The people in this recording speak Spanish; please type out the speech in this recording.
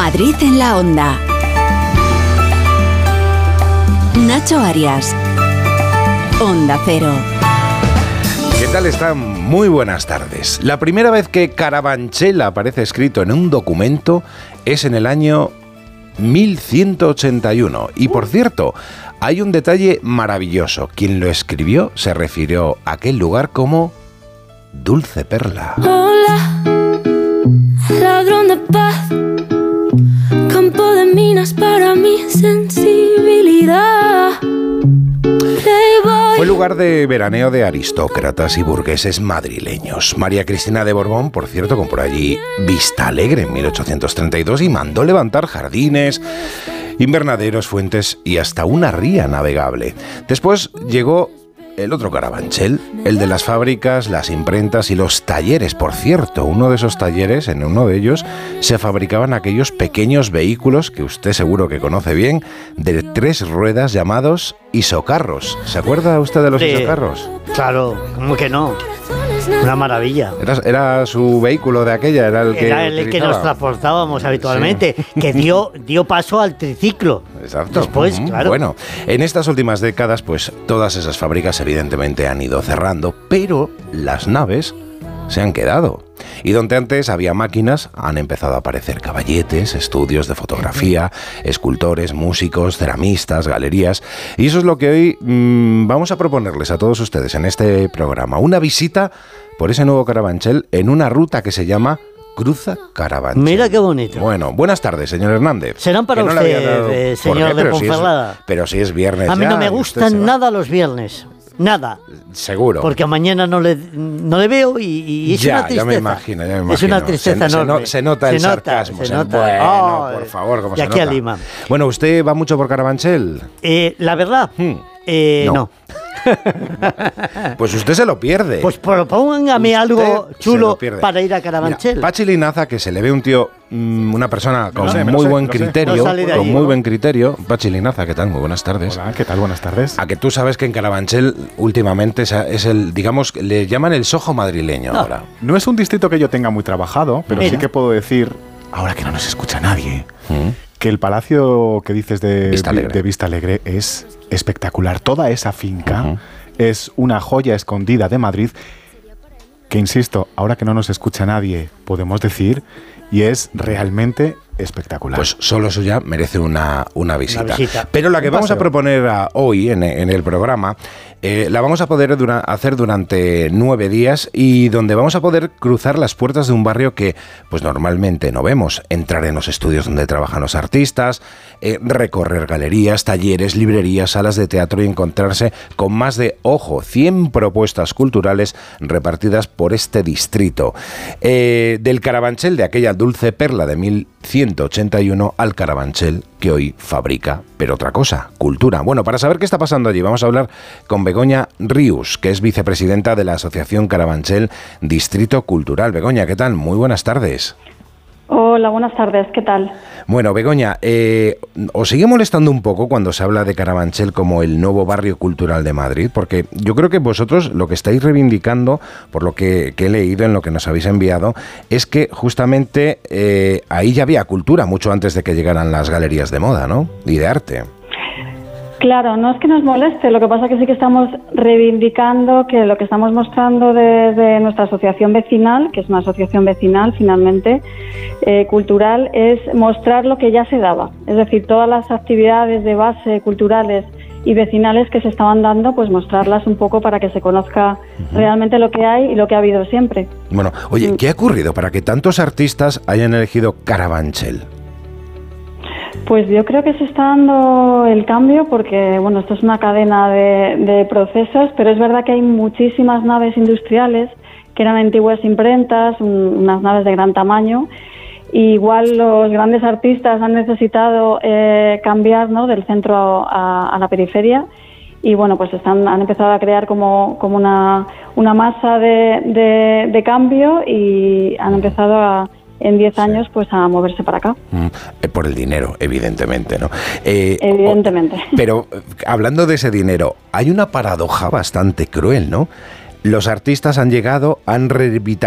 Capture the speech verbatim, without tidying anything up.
Madrid en la Onda. Nacho Arias. Onda Cero. ¿Qué tal están? Muy buenas tardes. La primera vez que Carabanchel aparece escrito en un documento es en el año mil ciento ochenta y uno. Y por cierto, hay un detalle maravilloso. Quien lo escribió se refirió a aquel lugar como Dulce Perla. Hola, ladrón de paz, campo de minas para mi sensibilidad. Fue lugar de veraneo de aristócratas y burgueses madrileños. María Cristina de Borbón, por cierto, compró allí Vista Alegre en mil ochocientos treinta y dos y mandó levantar jardines, invernaderos, fuentes y hasta una ría navegable. Después llegó el otro Carabanchel, el de las fábricas, las imprentas y los talleres. Por cierto, uno de esos talleres, en uno de ellos, se fabricaban aquellos pequeños vehículos que usted seguro que conoce bien, de tres ruedas llamados isocarros. ¿Se acuerda usted de los Sí, isocarros? Claro, ¿cómo que no? Una maravilla. Era, era su vehículo de aquella, era el que Era el que utilizaba. nos transportábamos habitualmente, Sí. que dio, dio paso al triciclo. Exacto. Después, Uh-huh. claro. Bueno, en estas últimas décadas, pues todas esas fábricas evidentemente han ido cerrando, pero las naves se han quedado. Y donde antes había máquinas, han empezado a aparecer caballetes, estudios de fotografía, escultores, músicos, ceramistas, galerías. Y eso es lo que hoy mmm, vamos a proponerles a todos ustedes en este programa. Una visita por ese nuevo Carabanchel en una ruta que se llama Cruza Carabanchel. Mira qué bonito. Bueno, buenas tardes, señor Hernández. Serán para Que no le usted, había dado- eh, ¿Por señor qué? de Pero si es- Ponferrada. Pero si es viernes A mí ya, no me y usted gustan se va. nada los viernes. Nada. Seguro. Porque mañana no le, no le veo y, y es ya, una tristeza. ya me imagino, ya me imagino. Es una tristeza se, se, enorme. no- se nota el Se nota, sarcasmo. se se- nota. Bueno, Oh, por favor, ¿cómo de se aquí a nota? Lima. Bueno, ¿usted va mucho por Carabanchel? Eh, la verdad, Hmm. eh, No. no. Pues usted se lo pierde. Pues propóngame Usted algo se chulo lo pierde. para ir a Carabanchel. Mira, Pachi Linaza, que se le ve un tío, mm, una persona con lo sé, me muy lo sé, buen lo sé. criterio, No sale de con allí, muy ¿no? buen criterio. Pachi Linaza, ¿qué tal? Muy buenas tardes. Hola, ¿qué tal? Buenas tardes. A que tú sabes que en Carabanchel últimamente es es el, digamos, le llaman el Soho madrileño No. ahora. No es un distrito que yo tenga muy trabajado, pero Mira. sí que puedo decir, ahora que no nos escucha nadie, ¿Mm? que el palacio que dices de Vista Alegre. de Vista Alegre es espectacular. Toda esa finca Ujú. es una joya escondida de Madrid que, insisto, ahora que no nos escucha nadie, podemos decir, y es realmente espectacular. Pues solo eso ya merece una, una, visita. Una visita. Pero la que Un vamos a paseo. proponer a- hoy en, en el programa, eh, la vamos a poder dura- hacer durante nueve días y donde vamos a poder cruzar las puertas de un barrio que pues normalmente no vemos. Entrar en los estudios donde trabajan los artistas, eh, recorrer galerías, talleres, librerías, salas de teatro y encontrarse con más de, ojo, cien propuestas culturales repartidas por este distrito. Eh, del Carabanchel de aquella dulce perla de mil ciento ochenta y uno al Carabanchel que hoy fabrica, pero otra cosa, cultura. Bueno, para saber qué está pasando allí, vamos a hablar con Begoña Rius, que es vicepresidenta de la Asociación Carabanchel Distrito Cultural. Begoña, ¿qué tal? Muy buenas tardes. Hola, buenas tardes, ¿qué tal? Bueno, Begoña, eh, ¿os sigue molestando un poco cuando se habla de Carabanchel como el nuevo barrio cultural de Madrid? Porque yo creo que vosotros lo que estáis reivindicando, por lo que, que he leído en lo que nos habéis enviado, es que justamente eh, ahí ya había cultura mucho antes de que llegaran las galerías de moda, ¿no? Y de arte. Claro, no es que nos moleste, lo que pasa es que sí que estamos reivindicando que lo que estamos mostrando desde nuestra asociación vecinal, que es una asociación vecinal finalmente, eh, cultural, es mostrar lo que ya se daba. Es decir, todas las actividades de base culturales y vecinales que se estaban dando, pues mostrarlas un poco para que se conozca uh-huh. realmente lo que hay y lo que ha habido siempre. Bueno, oye, ¿qué ha ocurrido para que tantos artistas hayan elegido Carabanchel? Pues yo creo que se está dando el cambio porque, bueno, esto es una cadena de, de procesos, pero es verdad que hay muchísimas naves industriales que eran antiguas imprentas, un, unas naves de gran tamaño. Y igual los grandes artistas han necesitado eh, cambiar, ¿no?, del centro a, a la periferia y, bueno, pues están, han empezado a crear como, como una, una masa de, de, de cambio y han empezado a... en diez años, pues a moverse para acá. Mm, eh, por el dinero, evidentemente, ¿no? Eh, evidentemente. O, pero, hablando de ese dinero, hay una paradoja bastante cruel, ¿no? Los artistas han llegado, han revitalizado